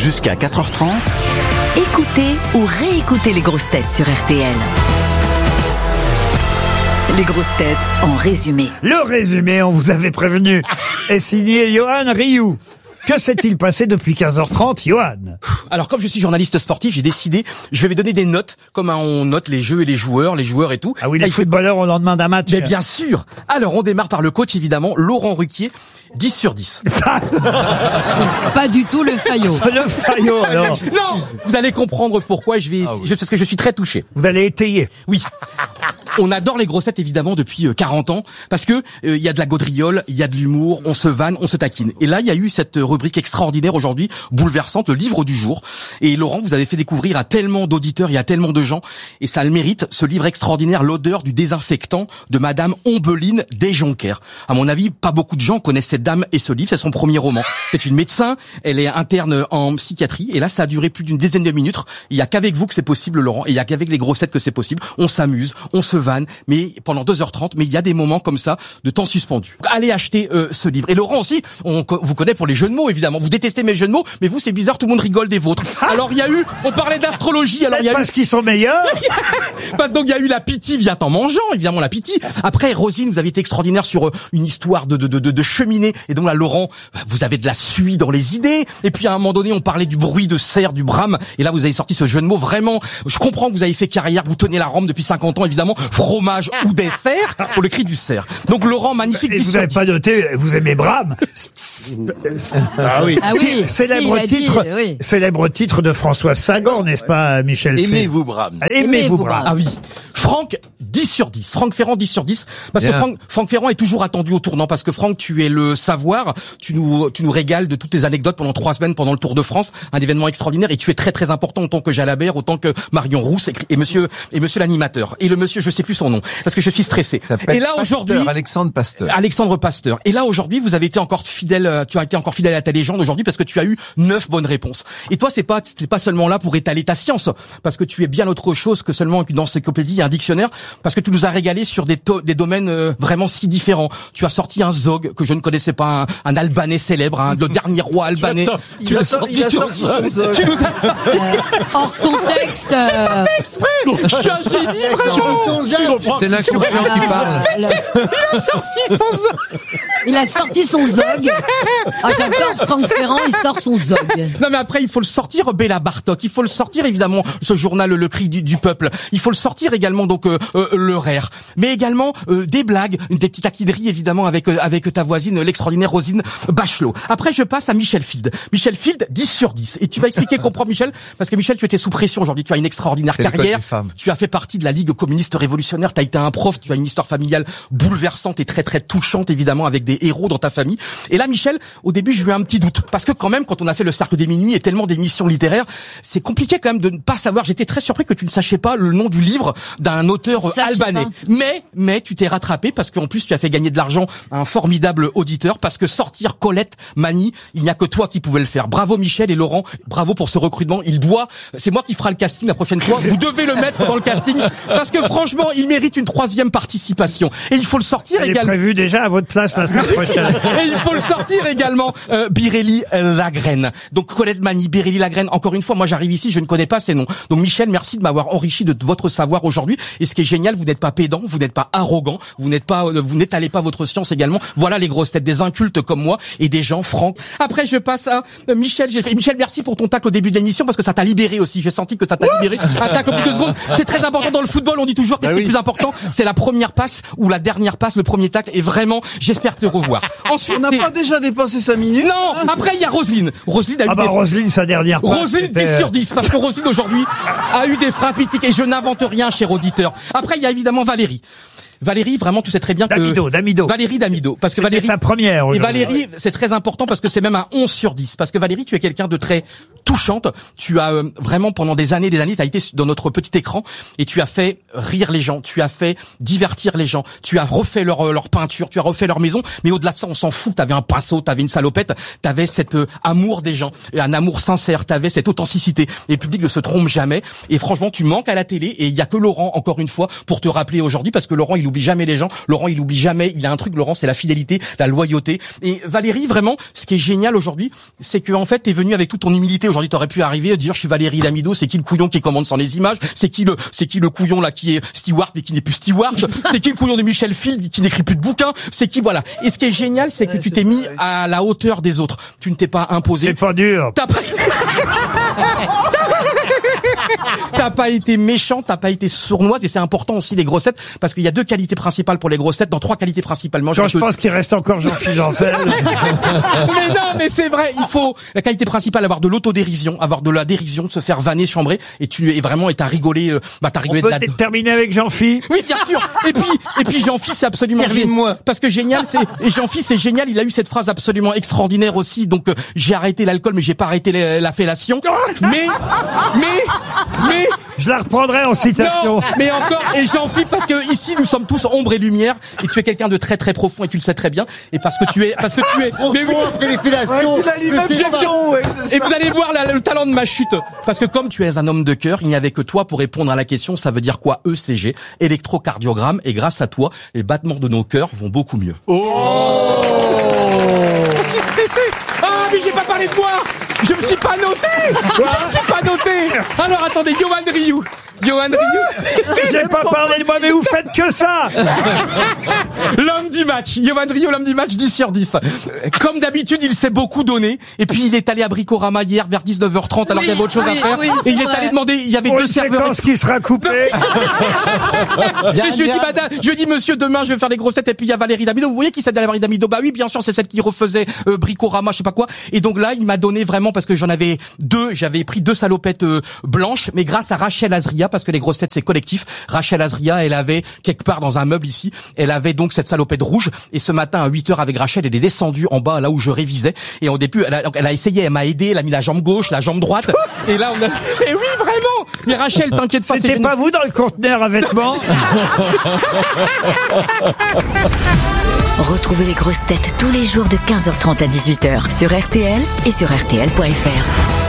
Jusqu'à 4h30. Écoutez ou réécoutez les grosses têtes sur RTL. Les grosses têtes en résumé. Le résumé, on vous avait prévenu, est signé Johan Rioux. Que s'est-il passé depuis 15h30, Johan? Alors, comme je suis journaliste sportif, j'ai décidé, je vais donner des notes, comme on note les jeux et les joueurs et tout. Ah oui, les footballeurs au lendemain d'un match. Mais bien sûr. Alors, on démarre par le coach, évidemment, Laurent Ruquier, 10 sur 10. Pas du tout le Fayot. Le Fayot, alors. Non, vous allez comprendre pourquoi, parce que je suis très touché. Vous allez étayer. Oui. On adore les grosses têtes, évidemment, depuis 40 ans, parce que il y a de la gaudriole, il y a de l'humour, on se vanne, on se taquine. Et là, il y a eu cette rubrique extraordinaire aujourd'hui, bouleversante, le livre du jour. Et Laurent, vous avez fait découvrir à tellement d'auditeurs et à tellement de gens, et ça le mérite, ce livre extraordinaire, L'odeur du désinfectant de Madame Ombeline Desjoncker. À mon avis, pas beaucoup de gens connaissent cette dame et ce livre, c'est son premier roman. C'est une médecin, elle est interne en psychiatrie, et là, ça a duré plus d'une dizaine de minutes. Il y a qu'avec vous que c'est possible, Laurent, et il y a qu'avec les grosses têtes que c'est possible. On s'amuse, on se vanne, mais pendant 2h30, mais il y a des moments comme ça de temps suspendu. Allez acheter ce livre. Et Laurent aussi, vous connaît pour les jeux de mots, évidemment. Vous détestez mes jeux de mots, mais vous, c'est bizarre, tout le monde rigole des vôtres. Alors il y a eu, on parlait d'astrologie, alors il y a eu... Parce qu'ils sont meilleurs. Donc il y a eu la pitié vient en mangeant, évidemment la pitié. Après, Roselyne, vous avez été extraordinaire sur une histoire de cheminée. Et donc là, Laurent, vous avez de la suie dans les idées. Et puis à un moment donné, on parlait du bruit de cerf, du brame. Et là, vous avez sorti ce jeu de mots. Vraiment, je comprends que vous avez fait carrière, vous tenez la Rome depuis 50 ans, évidemment. Fromage ou dessert pour le cri du cerf. Donc Laurent, magnifique. Et vous n'avez pas noté, vous aimez Brahms. Ah oui. Célèbre titre de François Sagan, n'est-ce pas, Michel? Aimez-vous Brahms. Aimez-vous Brahms. Ah oui. Franck, 10 sur 10. Franck Ferrand, 10 sur 10. Parce que Franck Ferrand est toujours attendu au tournant. Parce que Franck, tu es le savoir. Tu nous régales de toutes tes anecdotes pendant 3 semaines pendant le Tour de France. Un événement extraordinaire. Et tu es très très important autant que Jalabert, autant que Marion Rousse et monsieur l'animateur. Et le monsieur, je sais plus son nom. Parce que je suis stressé. Et là, aujourd'hui. Alexandre Pasteur. Et là, aujourd'hui, vous avez été encore fidèle, tu as été encore fidèle à ta légende aujourd'hui parce que tu as eu 9 bonnes réponses. Et toi, c'est pas seulement là pour étaler ta science. Parce que tu es bien autre chose que seulement une encyclopédie, un dictionnaire, parce que tu nous as régalé sur des domaines vraiment si différents. Tu as sorti un zog que je ne connaissais pas, un albanais célèbre, le dernier roi albanais. Tu as sorti hors contexte. Je suis un génie, vraiment. C'est l'inconscient qui parle. Il a sorti son zog. Ah, j'adore Franck Ferrand, il sort son zog. Non mais après il faut le sortir, Béla Bartok, il faut le sortir évidemment ce journal Le Cri du Peuple, il faut le sortir également donc le RER, mais également des blagues, des petites taquineries évidemment avec ta voisine l'extraordinaire Roselyne Bachelot. Après je passe à Michel Field. Michel Field 10 sur 10 et tu vas expliquer comprendre Michel parce que Michel tu étais sous pression aujourd'hui, tu as une extraordinaire carrière, tu as fait partie de la Ligue communiste révolutionnaire, tu as été un prof, tu as une histoire familiale bouleversante et très très touchante évidemment avec des héros dans ta famille. Et là Michel, au début j'ai eu un petit doute parce que quand même quand on a fait le Cercle des Minuits et tellement d'émissions littéraires, c'est compliqué quand même de ne pas savoir. J'étais très surpris que tu ne sachais pas le nom du livre d'un auteur albanais. Mais tu t'es rattrapé parce qu'en plus tu as fait gagner de l'argent à un formidable auditeur parce que sortir Colette Mani, il n'y a que toi qui pouvais le faire. Bravo Michel et Laurent, bravo pour ce recrutement. C'est moi qui fera le casting la prochaine fois. Vous devez le mettre dans le casting parce que franchement, il mérite une 3e participation. Et il faut le sortir également. Elle est prévue déjà à votre place la semaine prochaine. Et il faut le sortir également, Biréli Lagrène. Donc Colette Mani, Biréli Lagrène. Encore une fois, moi j'arrive ici, je ne connais pas ces noms. Donc Michel, merci de m'avoir enrichi de votre savoir aujourd'hui. Et ce qui est génial, vous n'êtes pas pédant, vous n'êtes pas arrogant, vous n'étalez pas votre science également. Voilà les grosses têtes, des incultes comme moi et des gens francs. Après, je passe à Michel. Michel, merci pour ton tacle au début de l'émission parce que ça t'a libéré aussi. J'ai senti que ça t'a libéré. Un tacle au bout de 2 secondes. C'est très important dans le football. On dit toujours que ce qui est le plus important, c'est la première passe ou la dernière passe, le premier tacle. Et vraiment, j'espère te revoir. Ensuite, on n'a pas déjà dépassé 5 minutes. Non. Après, il y a Roselyne. Roselyne, sa dernière passe. Roselyne 10 sur 10 parce que Roselyne aujourd'hui a eu des phrases mythiques et je n'invente rien, cher auditeur. Après, il y a évidemment Valérie. Valérie, vraiment, tu sais très bien que... Damido. Valérie Damido. Parce que Valérie, sa première. Et Valérie, c'est très important parce que c'est même un 11 sur 10. Parce que Valérie, tu es quelqu'un de très touchante. Tu as vraiment, pendant des années, tu as été dans notre petit écran et tu as fait rire les gens. Tu as fait divertir les gens. Tu as refait leur peinture. Tu as refait leur maison. Mais au-delà de ça, on s'en fout. T'avais un pinceau, t'avais une salopette. T'avais cet amour des gens. Un amour sincère. T'avais cette authenticité. Et le public ne se trompe jamais. Et franchement, tu manques à la télé et il y a que Laurent, encore une fois, pour te rappeler aujourd'hui parce que Laurent, il n'oublie jamais les gens. Laurent, il oublie jamais. Il a un truc, Laurent, c'est la fidélité, la loyauté. Et Valérie, vraiment, ce qui est génial aujourd'hui, c'est que en fait, t'es venu avec toute ton humilité. Aujourd'hui, t'aurais pu arriver et dire, je suis Valérie Damido, c'est qui le couillon qui commande sans les images? C'est qui le couillon là qui est steward mais qui n'est plus steward? C'est qui le couillon de Michel Field qui n'écrit plus de bouquins? C'est qui, voilà. Et ce qui est génial, c'est que tu t'es mis à la hauteur des autres. Tu ne t'es pas imposé. C'est pas dur. T'as pas été méchant, t'as pas été sournoise, et c'est important aussi les grossettes, parce qu'il y a 2 qualités principales pour les grossettes, dans 3 qualités principalement. Quand je pense qu'il reste encore Jean-Philippe Janssen. Mais non, mais c'est vrai, il faut la qualité principale, avoir de l'autodérision, avoir de la dérision, de se faire vanner, chambrer, et t'as rigolé, t'as rigolé. On peut terminer avec Jean-Philippe. Oui, bien sûr. Et puis Jean-Philippe, c'est absolument génial. Parce que génial, et Jean-Philippe, c'est génial, il a eu cette phrase absolument extraordinaire aussi, donc j'ai arrêté l'alcool, mais j'ai pas arrêté la fellation. Mais je la reprendrai en citation. Non, mais encore, et Jean-Philippe, parce que ici nous sommes tous ombre et lumière, et tu es quelqu'un de très très profond, et tu le sais très bien, et parce que tu es, mais oui, après les fellations, et vous allez voir le talent de ma chute, parce que comme tu es un homme de cœur, il n'y avait que toi pour répondre à la question, ça veut dire quoi ECG, électrocardiogramme, et grâce à toi, les battements de nos cœurs vont beaucoup mieux. Je suis stressé. Ah, mais j'ai pas parlé de moi. Je me suis pas noté. Alors attendez, Johan Rioux. J'ai pas parlé de moi, mais vous faites que ça. L'homme du match. Johan Rioux, l'homme du match, 10 sur 10. Comme d'habitude, il s'est beaucoup donné. Et puis, il est allé à Bricorama hier vers 19h30 alors qu'il y avait autre chose à faire. Et il est allé demander, il y avait 2 serveurs. Ce qui sera coupé. Je dis, monsieur, demain, je vais faire les grossettes. Et puis, il y a Valérie Damido. Vous voyez qui c'est Valérie Damido? Bah oui, bien sûr, c'est celle qui refaisait Bricorama, je sais pas quoi. Et donc là, il m'a donné vraiment, parce que j'en avais 2, j'avais pris 2 salopettes blanches, mais grâce à Rachel Azria, parce que les grosses têtes c'est collectif. Rachel Azria, elle avait quelque part dans un meuble ici, elle avait donc cette salopette rouge, et ce matin à 8h avec Rachel, elle est descendue en bas là où je révisais, et au début elle a essayé, elle m'a aidé, elle a mis la jambe gauche, la jambe droite, et là on a, et oui vraiment, mais Rachel, t'inquiète pas, c'était pas vous dans le conteneur à vêtements. Retrouvez les grosses têtes tous les jours de 15h30 à 18h sur RTL et sur RTL.fr.